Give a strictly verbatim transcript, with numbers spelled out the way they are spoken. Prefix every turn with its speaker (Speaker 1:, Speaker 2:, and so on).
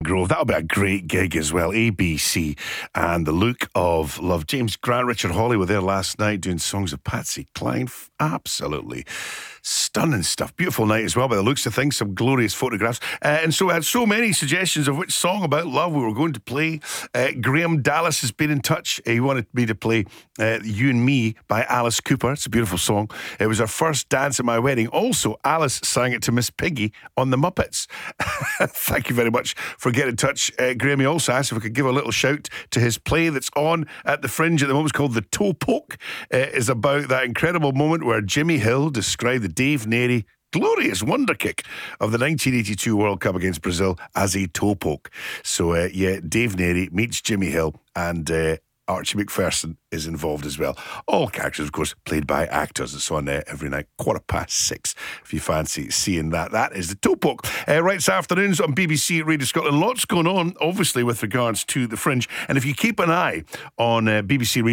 Speaker 1: Grove. That'll be a great gig as well. A B C and The Look of Love. James Grant, Richard Hawley were there last night doing songs of Patsy Cline. Absolutely stunning stuff. Beautiful night as well by the looks of things. Some glorious photographs. Uh, and so I had so many suggestions of which song about love we were going to play. Uh, Graham Dallas has been in touch. He wanted me to play uh, You and Me by Alice Cooper. It's a beautiful song. It was her first dance at my wedding. Also, Alice sang it to Miss Piggy on The Muppets. Thank you very much for getting in touch. Uh, Graham, he also asked if we could give a little shout to his play that's on at the Fringe at the moment. It's called The Toe Poke. Uh, is about that incredible moment where Jimmy Hill described the Dave Narey glorious wonder kick of the nineteen eighty-two World Cup against Brazil as a toe poke. So, uh, yeah, Dave Narey meets Jimmy Hill, and uh, Archie McPherson is involved as well. All characters, of course, played by actors. It's on uh, every night, quarter past six, if you fancy seeing that. That is The Toe Poke. Uh, right this afternoons on B B C Radio Scotland. Lots going on, obviously, with regards to the Fringe. And if you keep an eye on uh, B B C Radio